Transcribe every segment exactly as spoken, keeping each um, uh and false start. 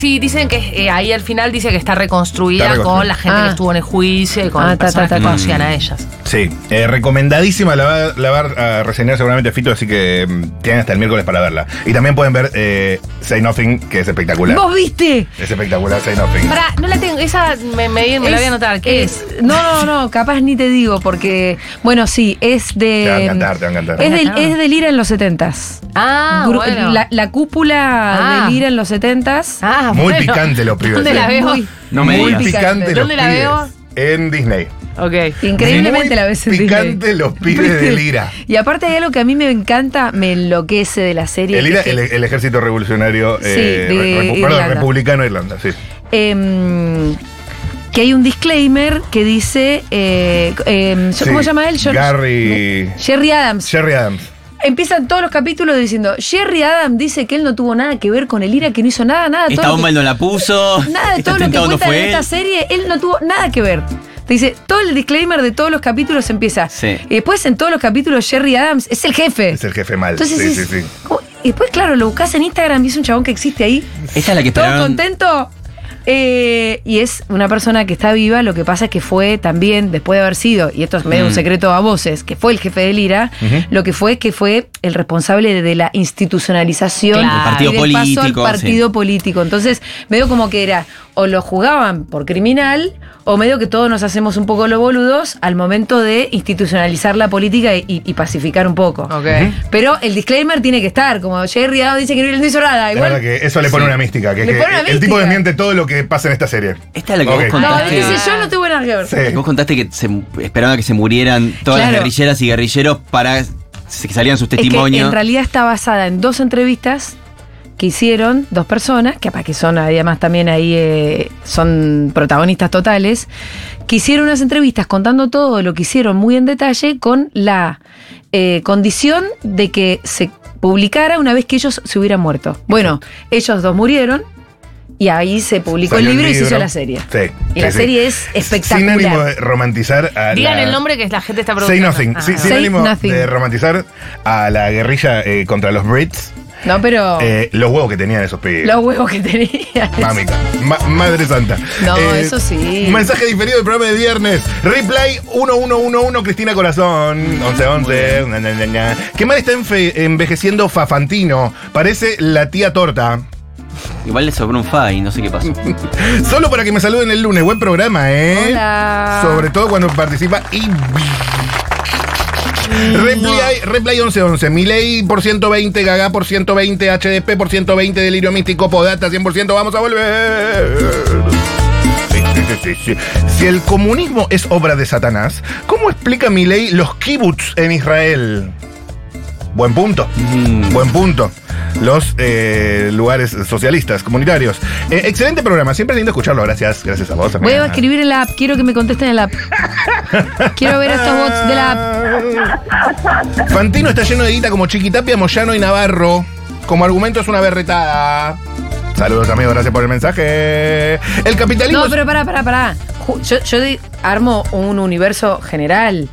Sí, dicen que eh, ahí al final dice que está reconstruida, Está reconstruida. con la gente Ah. que estuvo en el juicio y con Ah, las ta, personas ta, ta, que ta. conocían a ellas. Sí, eh, recomendadísima, la va, la va a reseñar seguramente Fito, así que mm, tienen hasta el miércoles para verla. Y también pueden ver eh, Say Nothing, que es espectacular. ¿Vos viste? Es espectacular, Say Nothing. Pará, no la tengo, esa me, me, me la voy a anotar. ¿Qué es? No, no, no, capaz ni te digo, porque, bueno, sí, es de. Te va a encantar, te va a encantar. Es del, es del Ira en los setentas. Ah, Gru- bueno. la, la cúpula Ah. del Ira en los setentas. Ah, Muy bueno. picante los pibes. ¿Dónde la eh. veo? Muy- No me Muy digas. picante los ¿Dónde la pibes. veo? En Disney. Ok. Increíblemente Muy la ves en picante Disney. los pibes del Ira. Y aparte hay algo que a mí me encanta, me enloquece de la serie. El que Ira, es que- el, el ejército revolucionario Sí, eh, de re- repu- Irlanda. perdón, republicano de Irlanda, sí. em, que hay un disclaimer que dice, eh, em, ¿cómo Sí, se llama él? John- Gary- Jerry Adams. Jerry Adams. Empiezan todos los capítulos diciendo, Jerry Adams dice que él no tuvo nada que ver con el Ira, que no hizo nada, nada. Esta todo lo bomba que- él no la puso. Nada de este todo lo que atentado no cuentan fue en él. esta serie, él no tuvo nada que ver. Te dice, todo el disclaimer de todos los capítulos empieza. Sí. Y después en todos los capítulos Jerry Adams es el jefe. Es el jefe mal. Entonces sí, es- sí, sí. ¿cómo? Y después, claro, lo buscas en Instagram y es un chabón que existe ahí. Esta es la que Todo esperaron. contento. Eh, y es una persona que está viva, lo que pasa es que fue también, después de haber sido, y esto es medio Mm. un secreto a voces, que fue el jefe del IRA, Ujú. lo que fue que fue el responsable de, de la institucionalización Claro. El partido y del paso político, al partido político. Entonces, medio como que era, o lo jugaban por criminal, o medio que todos nos hacemos un poco los boludos al momento de institucionalizar la política y, y- y pacificar un poco. Ok. Pero el disclaimer tiene que estar, como Jerry Adams dice que no hizo nada. La Igual, verdad que eso le pone Sí. una mística. Que, Le que pone una el tipo mística. desmiente todo lo que pasa en esta serie. Esta es la que Ok. vos no, contaste. dice yo no tuve nada que ver. Sí. Vos contaste que se, esperaban a que se murieran todas Claro. las guerrilleras y guerrilleros para que salían sus Es que testimonios. en realidad está basada en dos entrevistas que hicieron dos personas, que para que son además también ahí eh, son protagonistas totales, que hicieron unas entrevistas contando todo lo que hicieron muy en detalle con la eh, condición de que se publicara una vez que ellos se hubieran muerto. Bueno, ellos dos murieron y ahí se publicó Salió el libro y se hizo libro. la serie. Sí. Y sí, la sí. serie es espectacular. Sin ánimo de romantizar a Digan la- el nombre que la gente está Say produciendo. Nothing. Ah, Sí, ah. sin Say ánimo Nothing. de romantizar a la guerrilla eh, contra los Brits. No, pero Eh, los huevos que tenían esos pibes. los huevos que tenía. Mamita. Ma- Madre santa. No, eso sí. Un mensaje diferido del programa de viernes. Replay uno uno uno uno, Cristina Corazón. once once. Na, na, na, na. Qué mal está enfe- envejeciendo Fafantino. Parece la tía torta. Igual le sobró un fa y no sé qué pasó. Solo para que me saluden el lunes. Buen programa, ¿eh? Hola. Sobre todo cuando participa y. Replay, Replay once once, Milei por ciento veinte, Gaga por ciento veinte, H D P por ciento veinte, Delirio Místico, Podata cien por ciento, vamos a volver. Sí, sí, sí, sí, sí. Si el comunismo es obra de Satanás, ¿cómo explica Milei los kibbutz en Israel? Buen punto, Mm. buen punto. Los eh, lugares socialistas, comunitarios. Eh, excelente programa, siempre es lindo escucharlo, gracias, gracias a vos. Voy amiga. a escribir en la app, quiero que me contesten en la app. Quiero ver a estos bots de la app. Fantino está lleno de guita como Chiquitapia, Moyano y Navarro. Como argumento es una berretada. Saludos amigos, gracias por el mensaje. El capitalismo... No, es- pero pará, pará, pará. Ju- Yo, yo di- armo un universo general.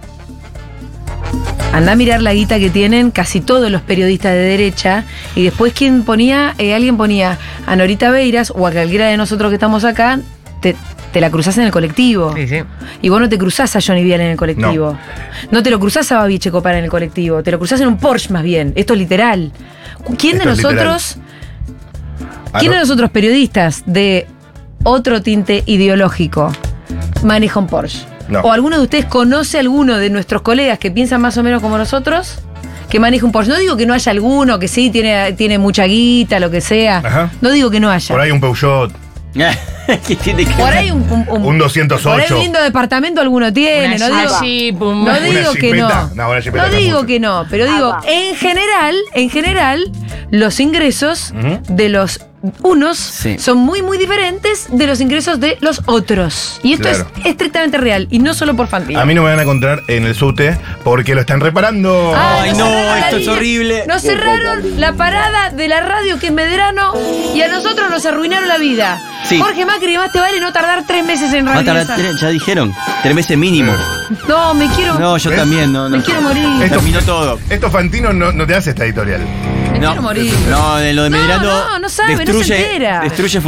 Andá a mirar la guita que tienen casi todos los periodistas de derecha. Y después, ¿quién ponía? Eh, alguien ponía a Norita Beiras o a cualquiera de nosotros que estamos acá. Te, te la cruzás en el colectivo. Sí, sí. Y vos no te cruzás a Johnny Vial en el colectivo. No, te lo cruzás a Babi Checopar en el colectivo. Te lo cruzás en un Porsche más bien. Esto es literal. ¿Quién Esto de es nosotros, Ah, quién no. de nosotros periodistas de otro tinte ideológico maneja un Porsche? No. ¿O alguno de ustedes conoce a alguno de nuestros colegas que piensan más o menos como nosotros? Que maneja un Porsche. No digo que no haya alguno que sí tiene, tiene mucha guita, lo que sea. Ajá. No digo que no haya. Por ahí un Peugeot, ¿Qué tiene que Por ahí un, un, un- un doscientos ocho. Por ahí un lindo departamento alguno tiene. Una No digo, Jeep, un- no Una digo que jipeta. no. No, una jipeta No no es digo mucho. que no, pero digo, en general, en general, los ingresos Ujú. de los unos Sí. son muy, muy diferentes de los ingresos de los otros. Y esto Claro. es estrictamente real, y no solo por Fantino. A mí no me van a encontrar en el subte porque lo están reparando. Ah, Ay, nos no, cerraron la esto es línea. horrible. Nos cerraron la parada de la radio que es Medrano y a nosotros nos arruinaron la vida. Sí. Jorge Macri, más te vale no tardar tres meses en Va a tardar regresar. tres- ya dijeron, tres meses mínimo. No, me quiero. No, yo ¿Ves? también, no, no. Me quiero morir. Esto- Terminó todo. Esto Fantino no, no te hace esta editorial. Me No, quiero morir. no, de lo de No, Medrano no, no sabe, no se destruye, entera. destruye